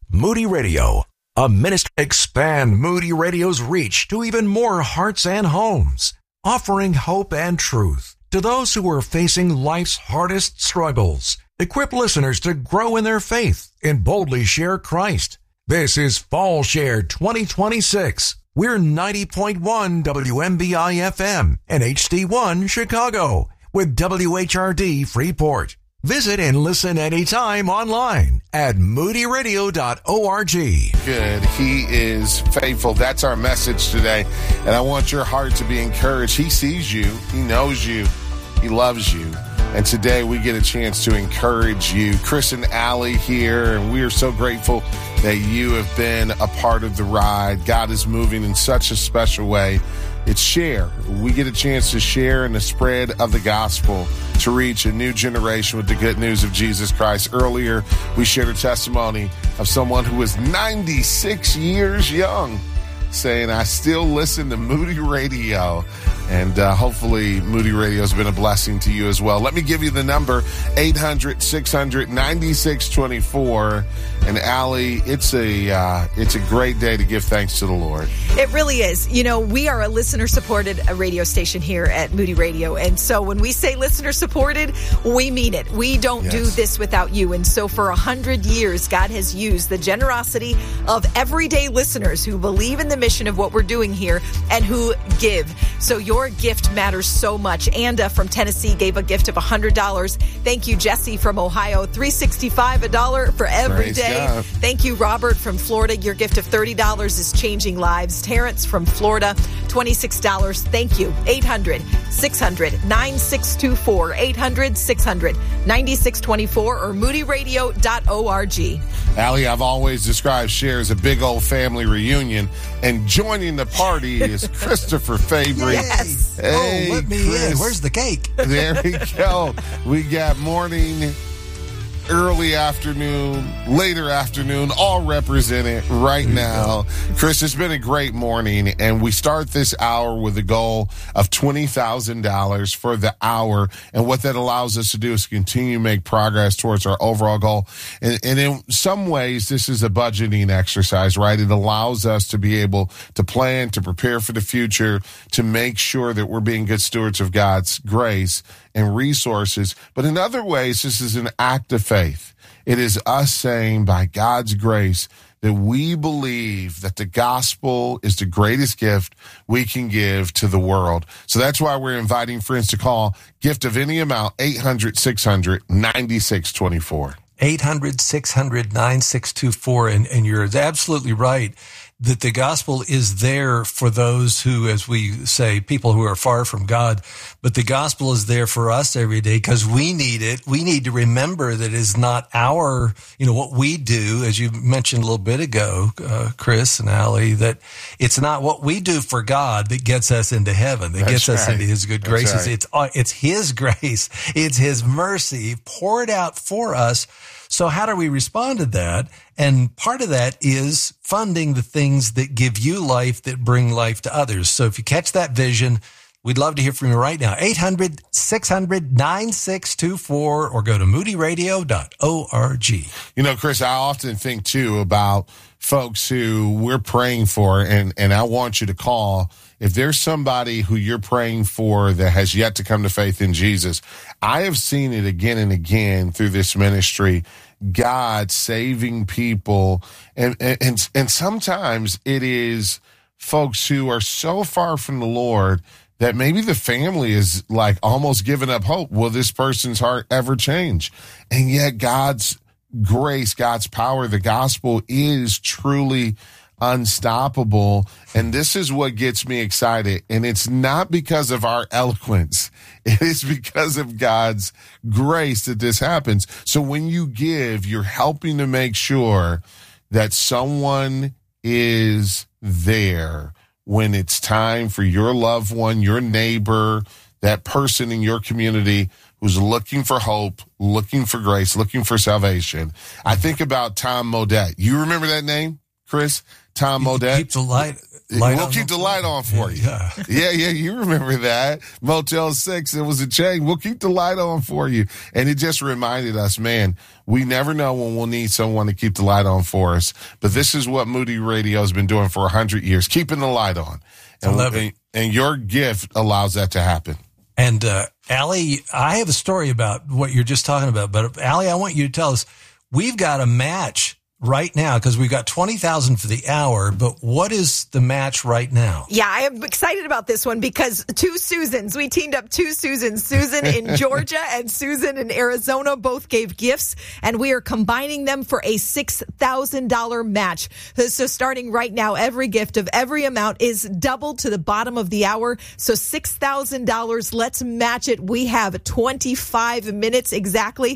Moody Radio, a ministry. Expand Moody Radio's reach to even more hearts and homes, offering hope and truth to those who are facing life's hardest struggles. Equip listeners to grow in their faith and boldly share Christ. This is Fall Share 2026. We're 90.1 WMBI FM and HD1 Chicago with WHRD Freeport. Visit and listen anytime online at moodyradio.org. Good. He is faithful. That's our message today. And I want your heart to be encouraged. He sees you. He knows you. He loves you. And today we get a chance to encourage you. Chris and Allie here, and we are so grateful that you have been a part of the ride. God is moving in such a special way. It's share. We get a chance to share in the spread of the gospel to reach a new generation with the good news of Jesus Christ. Earlier, we shared a testimony of someone who was 96 years young, saying, I still listen to Moody Radio. And hopefully Moody Radio has been a blessing to you as well. Let me give you the number, 800-600-9624. And Allie, it's a great day to give thanks to the Lord. It really is. You know, we are a listener-supported radio station here at Moody Radio. And so when we say listener-supported, we mean it. We don't do this without you. And so for 100 years, God has used the generosity of everyday listeners who believe in the mission of what we're doing here and who give. So your gift matters so much. Anna from Tennessee gave a gift of $100. Thank you, Jesse from Ohio. $3.65 $1 for every day. Thank you, Robert from Florida. Your gift of $30 is changing lives. Terrence from Florida, $26. Thank you. 800-600-9624. 800-600-9624 or moodyradio.org. Allie, I've always described Share as a big old family reunion, and joining the party is Christopher Fabry. Yes. Hey, let me Chris. in. Where's the cake? There we go. We got morning, early afternoon, later afternoon, all represented right now. Chris, it's been a great morning, and we start this hour with a goal of $20,000 for the hour. And what that allows us to do is continue to make progress towards our overall goal. And in some ways, this is a budgeting exercise, right? It allows us to be able to plan, to prepare for the future, to make sure that we're being good stewards of God's grace and resources. But in other ways, this is an act of faith. It is us saying, by God's grace, that we believe that the gospel is the greatest gift we can give to the world. So that's why we're inviting friends to call, gift of any amount, 800-600-9624. 800-600-9624. And you're absolutely right that the gospel is there for those who, as we say, people who are far from God. But the gospel is there for us every day because we need it. We need to remember that it's not our, what we do, as you mentioned a little bit ago, Chris and Allie, that it's not what we do for God that gets us into heaven, that gets us into his good graces. Right. It's his grace. It's his mercy poured out for us. So how do we respond to that? And part of that is funding the things that give you life, that bring life to others. So if you catch that vision, we'd love to hear from you right now. 800-600-9624 or go to moodyradio.org. Chris, I often think, too, about folks who we're praying for, and I want you to call. If there's somebody who you're praying for that has yet to come to faith in Jesus, I have seen it again and again through this ministry, God saving people. And sometimes it is folks who are so far from the Lord that maybe the family is like almost giving up hope. Will this person's heart ever change? And yet God's grace, God's power, the gospel is truly unstoppable. And this is what gets me excited. And it's not because of our eloquence. It is because of God's grace that this happens. So when you give, you're helping to make sure that someone is there when it's time for your loved one, your neighbor, that person in your community who's looking for hope, looking for grace, looking for salvation. I think about Tom Modett. You remember that name, Chris? Tom Modett. Keep the light. We'll keep the light on for you. Yeah, you remember that. Motel 6, it was a chain. We'll keep the light on for you. And it just reminded us, man, we never know when we'll need someone to keep the light on for us. But this is what Moody Radio has been doing for 100 years, keeping the light on. And your gift allows that to happen. And Allie, I have a story about what you're just talking about. But Allie, I want you to tell us, we've got a match right now, because we've got 20,000 for the hour, but what is the match right now? Yeah, I am excited about this one because two Susans, we teamed up two Susans, Susan in Georgia and Susan in Arizona, both gave gifts, and we are combining them for a $6,000 match. So starting right now, every gift of every amount is doubled to the bottom of the hour. So $6,000, let's match it. We have 25 minutes exactly.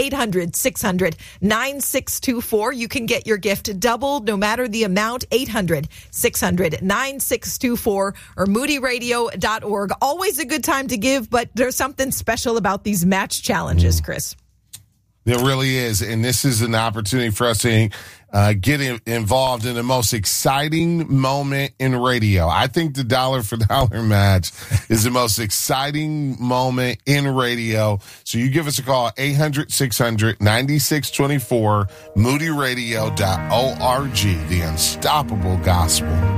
800-600-9624. You can get your gift doubled no matter the amount. 800-600-9624 or moodyradio.org. Always a good time to give, but there's something special about these match challenges, Chris. There really is. And this is an opportunity for us to get involved in the most exciting moment in radio. I think the dollar for dollar match is the most exciting moment in radio. So you give us a call, 800-600-9624, moodyradio.org, the unstoppable gospel.